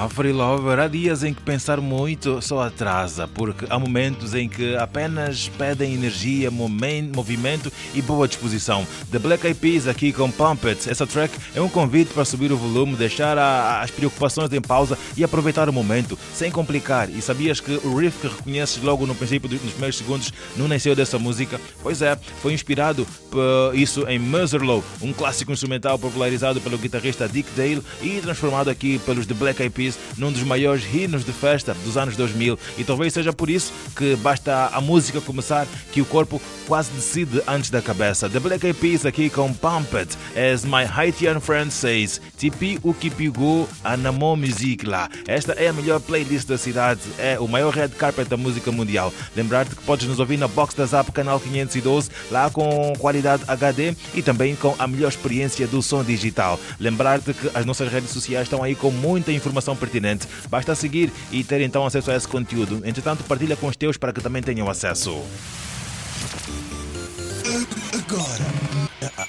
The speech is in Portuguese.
Free Lover, há dias em que pensar muito só atrasa, porque há momentos em que apenas pedem energia, movimento e boa disposição. The Black Eyed Peas aqui com Pump It. Essa track é um convite para subir o volume, deixar as preocupações em pausa e aproveitar o momento, sem complicar. E sabias que o riff que reconheces logo no princípio nos primeiros segundos não nasceu dessa música? Pois é, foi inspirado por isso em Muscle, um clássico instrumental popularizado pelo guitarrista Dick Dale e transformado aqui pelos The Black Eyed Peas num dos maiores hinos de festa dos anos 2000. E talvez seja por isso que basta a música começar que o corpo quase decide antes da cabeça. The Black Eyed Peas aqui com Pump It. As my Haitian friend says, Tipi o que pegou a Namo Music lá. Esta é a melhor playlist da cidade, é o maior red carpet da música mundial. Lembrar-te que podes nos ouvir na Box da Zap, canal 512, lá com qualidade HD e também com a melhor experiência do som digital. Lembrar-te que as nossas redes sociais estão aí com muita informação pertinente. Basta seguir e ter então acesso a esse conteúdo. Entretanto, partilha com os teus para que também tenham acesso. Agora